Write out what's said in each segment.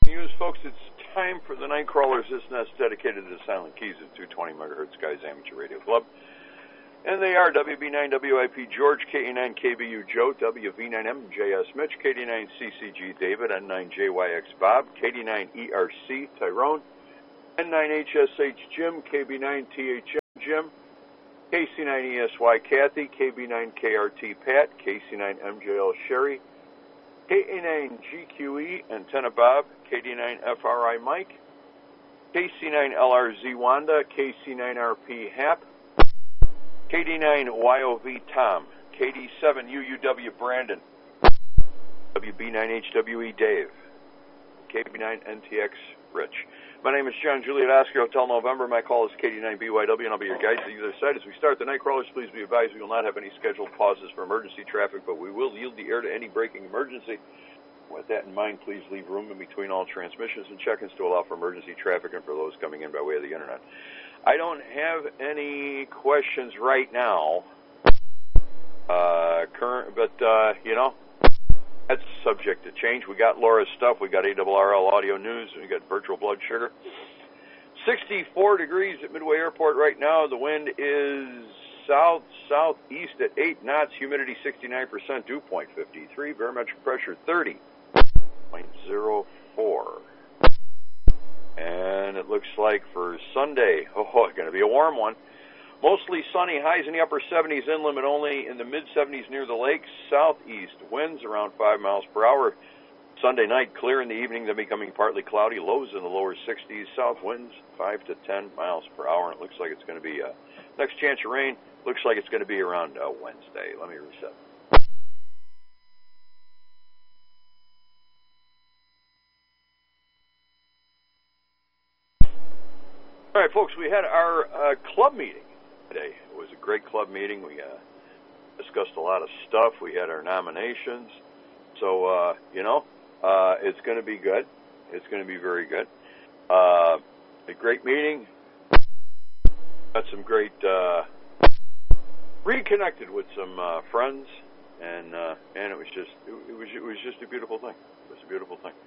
News, folks, it's time for the Night Crawlers. This nest dedicated to the Silent Keys at 220 MHz Guys Amateur Radio Club. And they are WB9WIP George, KA9KBU Joe, WV9MJS Mitch, KD9CCG David, N9JYX Bob, KD9ERC Tyrone, N9HSH Jim, KB9THM Jim, KC9ESY Kathy, KB9KRT Pat, KC9MJL Sherry, KA9GQE Antenna Bob, KD9FRI Mike, KC9LRZ Wanda, KC9RP Hap, KD9YOV Tom, KD7UUW Brandon, WB9HWE Dave, KB9NTX Rich. My name is John Juliet Oscar Hotel November. My call is KD9BYW, and I'll be your guide to either side. As we start the Night Crawlers, please be advised we will not have any scheduled pauses for emergency traffic, but we will yield the air to any breaking emergency. With that in mind, please leave room in between all transmissions and check-ins to allow for emergency traffic and for those coming in by way of the Internet. I don't have any questions right now, that's subject to change. We got Laura's stuff. We got ARRL Audio News. We got Virtual Blood Sugar. 64 degrees at Midway Airport right now. The wind is south-southeast at 8 knots. Humidity 69%. Dew point 53. Barometric pressure 30.04. And it looks like for Sunday, it's going to be a warm one. Mostly sunny, highs in the upper 70s inland, but only in the mid-70s near the lakes. Southeast winds around 5 miles per hour. Sunday night, clear in the evening, then becoming partly cloudy. Lows in the lower 60s. South winds 5 to 10 miles per hour. And it looks like it's going to be next chance of rain. Looks like it's going to be around Wednesday. Let me reset. All right, folks, we had our club meeting today. It was a great club meeting. We discussed a lot of stuff. We had our nominations. So, it's going to be good. It's going to be very good. A great meeting. Got some great, reconnected with some friends, and it was just a beautiful thing. It was a beautiful thing.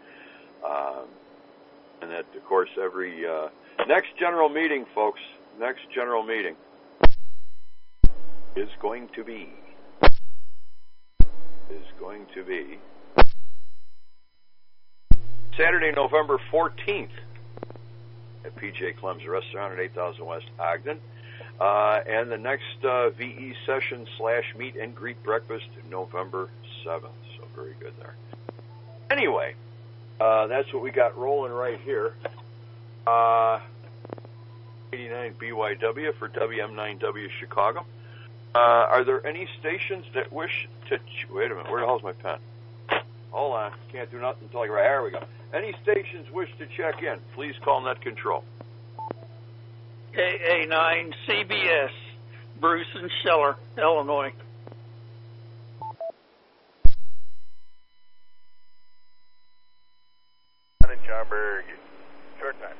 And that, of course, every next general meeting, folks, next general meeting is going to be Saturday, November 14th at PJ Clem's Restaurant at 8000 West Ogden. And the next VE session / meet and greet breakfast November 7th. So very good there. Anyway, that's what we got rolling right here. 89 BYW for WM9W Chicago. Are there any stations that wish to... Wait a minute, where the hell's my pen? Hold on, can't do nothing until I... There we go. Any stations wish to check in, please call Net Control. KA9 CBS, Bruce and Scheller, Illinois. Jarberg, short time.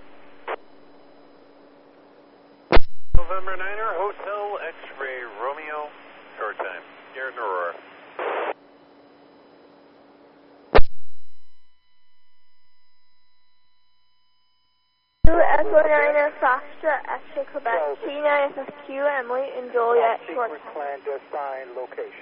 November 9er, Hotel X-Ray Romeo, short time. Here in Aurora. Echo 9er, Foxtrot, X-Ray Quebec, C9FFQ, Emily, and Joliet, short time. Plan to assign location.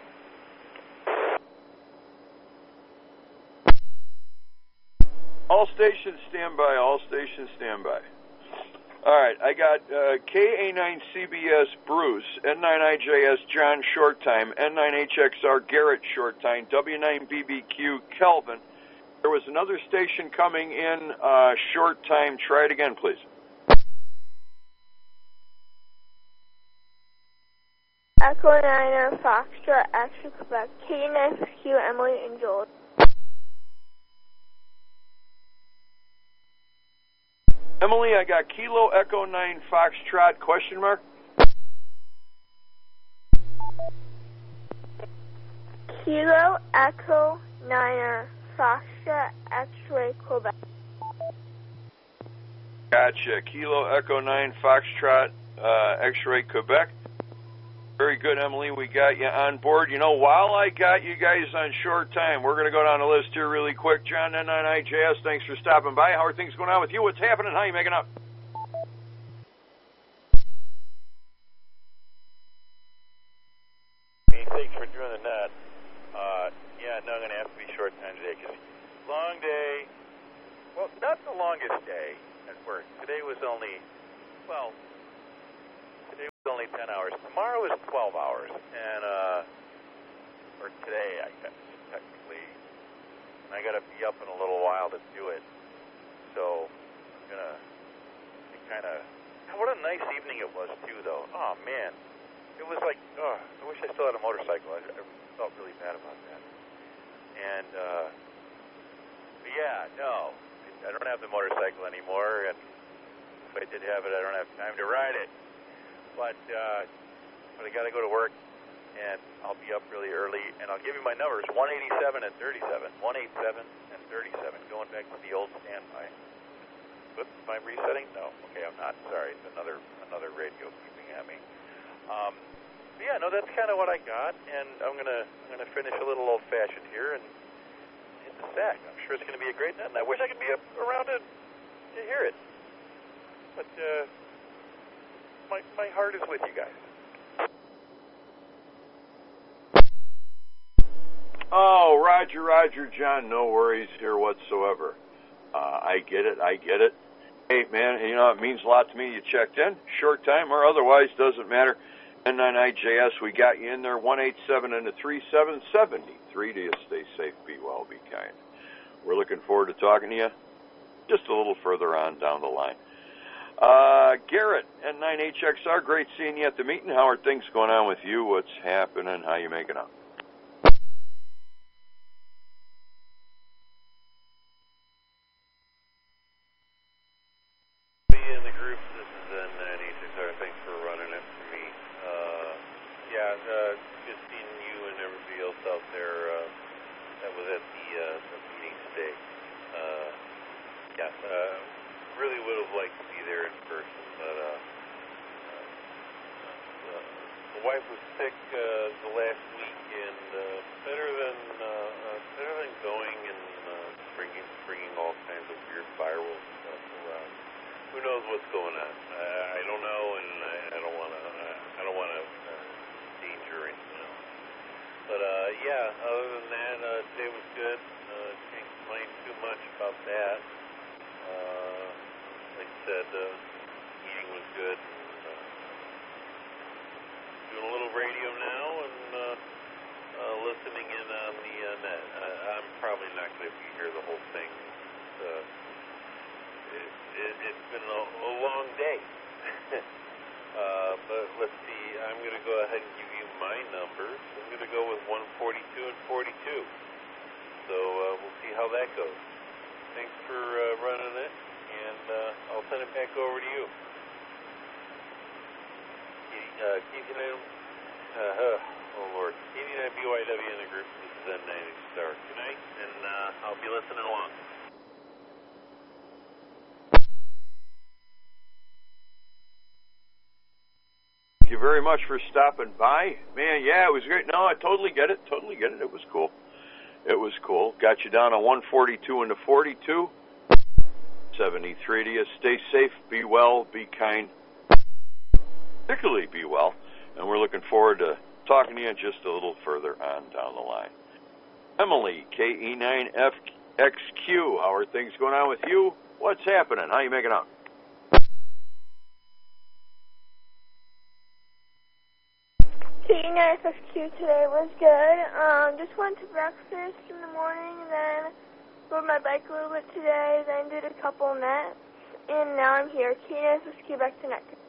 All stations stand by. All stations stand by. All right, I got KA9CBS Bruce, N9IJS John short time, N9HXR Garrett short time, W9BBQ Kelvin. There was another station coming in short time. Try it again, please. Echo 9er, Foxtrot, X-Ray Quebec, K9FQ, Emily, and Joliet. Emily, I got Kilo Echo 9 Foxtrot, question mark? Kilo Echo 9er, Foxtrot, X-Ray Quebec. Gotcha. Kilo Echo 9 Foxtrot, X-Ray Quebec. Very good, Emily. We got you on board. You know, while I got you guys on short time, we're going to go down the list here really quick. John, N9IJS, thanks for stopping by. How are things going on with you? What's happening? How are you making up? Hey, thanks for doing the nut. Yeah, no, I'm going to have to be short time today because long day. Well, not the longest day at work. Today was only 10 hours. Tomorrow is 12 hours, and or today, I guess technically. And I got to be up in a little while to do it. So I'm gonna what a nice evening it was too, though. Oh man, it was like, I wish I still had a motorcycle. I felt really bad about that. And but yeah, no, I don't have the motorcycle anymore, and if I did have it, I don't have time to ride it. But I got to go to work, and I'll be up really early, and I'll give you my numbers: 187 and 37, 187 and 37. Going back to the old standby. Oops, am I resetting? No. Okay, I'm not. Sorry, it's another radio beeping at me. But yeah, no, that's kind of what I got, and I'm gonna finish a little old-fashioned here and hit the sack. I'm sure it's gonna be a great night, and I wish I could be up around to hear it. But my heart is with you guys. Oh, Roger, John, no worries here whatsoever. I get it. Hey, man, you know, it means a lot to me you checked in, short time or otherwise, doesn't matter. N9IJS, we got you in there, 187 and 37, 73 to you. Stay safe, be well, be kind. We're looking forward to talking to you just a little further on down the line. Garrett, N9HXR, great seeing you at the meeting. How are things going on with you? What's happening? How you making out? In the group, this is N9HXR. Thanks for running it for me. Good seeing you and everybody else out there that was at the meeting today. Really would have liked to be there in person, but the wife was sick the last week, and better than going and bringing all kinds of weird viral stuff around. Who knows what's going on? I don't know, and I don't want to danger anything else. But other than that, today was good. Can't complain too much about that. Like I said, meeting was good. Doing a little radio now and listening in on the net. I'm probably not going to be here the whole thing. It's been a long day. But let's see. I'm going to go ahead and give you my numbers. I'm going to go with 142 and 42. So we'll see how that goes. Thanks for running it, and I'll send it back over to you. Oh Lord, 89 BYW in the group. This is N9HXR. Good night, and I'll be listening along. Thank you very much for stopping by. Man, yeah, it was great. No, I totally get it. It was cool. Got you down on 142 into 42. 73 to you. Stay safe, be well, be kind. Particularly be well. And we're looking forward to talking to you just a little further on down the line. Emily, KE9FXQ, how are things going on with you? What's happening? How you making out? KE9FXQ today was good. Just went to breakfast in the morning, then rode my bike a little bit today, then did a couple nets, and now I'm here. KE9FXQ, back to net.